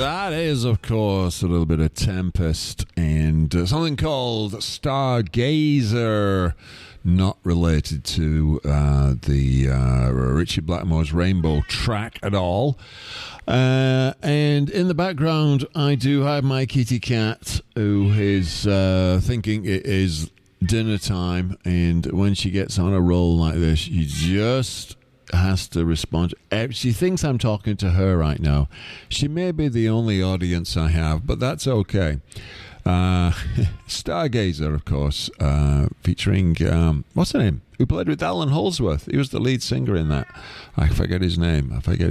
That is, of course, a little bit of Tempest and something called Stargazer, not related to the Richie Blackmore's Rainbow track at all. And in the background, I do have my kitty cat who is thinking it is dinner time, and when she gets on a roll like this, she just has to respond. She thinks I'm talking to her right now. She may be the only audience I have, but that's okay. Stargazer, of course, featuring what's her name? Who played with Alan Holdsworth? He was the lead singer in that. I forget his name.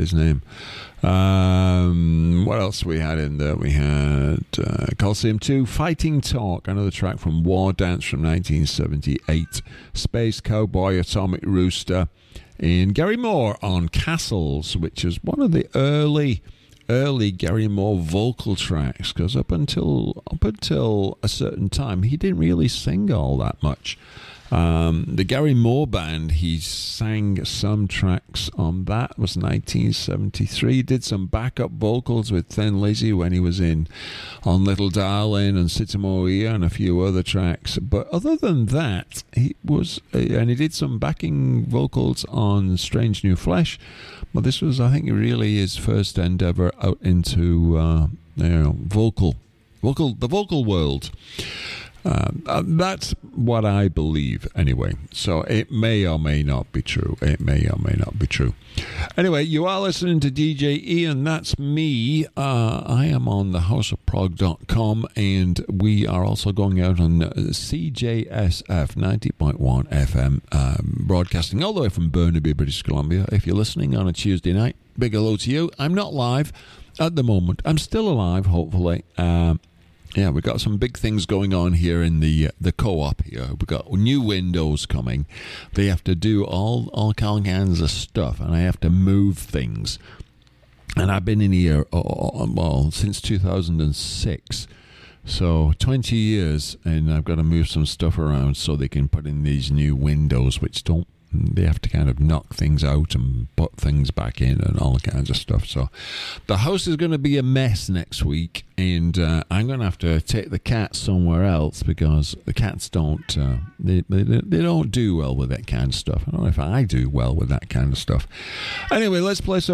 What else we had in there? We had Coliseum 2, Fighting Talk, another track from War Dance from 1978, Space Cowboy, Atomic Rooster, and Gary Moore on Castles, which is one of the early Gary Moore vocal tracks, because up until a certain time he didn't really sing all that much. The Gary Moore Band, he sang some tracks on that. It was 1973. He did some backup vocals with Thin Lizzy when he was on Little Darling and Sitamoia and a few other tracks. But other than that, he did some backing vocals on Strange New Flesh. But this was, I think, really his first endeavor out into the vocal world. That's what I believe, anyway. So it may or may not be true. Anyway, you are listening to DJ Ian. That's me. I am on thehouseofprog.com, and we are also going out on CJSF 90.1 FM, broadcasting all the way from Burnaby, British Columbia. If you're listening on a Tuesday night, big hello to you. I'm not live at the moment. I'm still alive, hopefully. Yeah, we've got some big things going on here in the co-op here. We've got new windows coming. They have to do all kinds of stuff, and I have to move things. And I've been in here, since 2006. So 20 years, and I've got to move some stuff around so they can put in these new windows, which they have to kind of knock things out and put things back in and all kinds of stuff. So the house is going to be a mess next week, and I'm going to have to take the cats somewhere else, because the cats don't they don't do well with that kind of stuff. I don't know if I do well with that kind of stuff. Anyway, let's play some